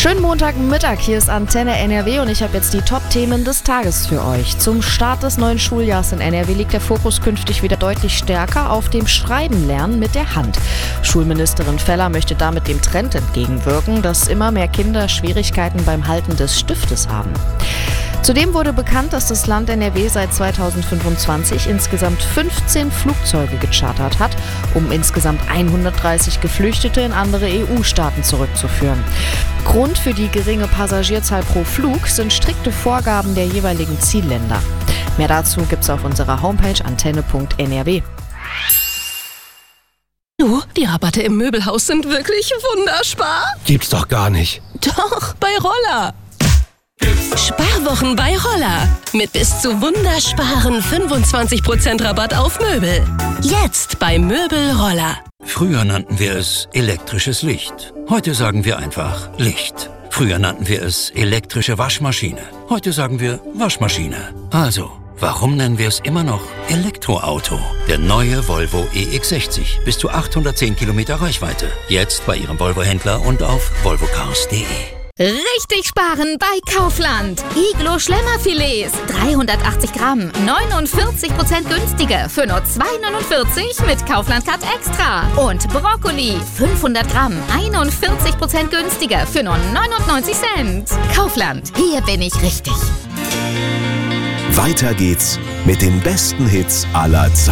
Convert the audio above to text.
Schönen Montagmittag, hier ist Antenne NRW und ich habe jetzt die Top-Themen des Tages für euch. Zum Start des neuen Schuljahrs in NRW liegt der Fokus künftig wieder deutlich stärker auf dem Schreibenlernen mit der Hand. Schulministerin Feller möchte damit dem Trend entgegenwirken, dass immer mehr Kinder Schwierigkeiten beim Halten des Stiftes haben. Zudem wurde bekannt, dass das Land NRW seit 2025 insgesamt 15 Flugzeuge gechartert hat, um insgesamt 130 Geflüchtete in andere EU-Staaten zurückzuführen. Grund für die geringe Passagierzahl pro Flug sind strikte Vorgaben der jeweiligen Zielländer. Mehr dazu gibt's auf unserer Homepage antenne.nrw. Du, die Rabatte im Möbelhaus sind wirklich wunderbar. Gibt's doch gar nicht. Doch, bei Roller. Sparwochen bei Roller. Mit bis zu wundersparen 25% Rabatt auf Möbel. Jetzt bei Möbel Roller. Früher nannten wir es elektrisches Licht. Heute sagen wir einfach Licht. Früher nannten wir es elektrische Waschmaschine. Heute sagen wir Waschmaschine. Also, warum nennen wir es immer noch Elektroauto? Der neue Volvo EX60. Bis zu 810 Kilometer Reichweite. Jetzt bei Ihrem Volvo-Händler und auf volvocars.de. Richtig sparen bei Kaufland. Iglo Schlemmerfilets, 380 Gramm, 49% günstiger für nur 2,49 mit Kaufland Card Extra. Und Brokkoli, 500 Gramm, 41% günstiger für nur 99 Cent. Kaufland, hier bin ich richtig. Weiter geht's mit den besten Hits aller Zeiten.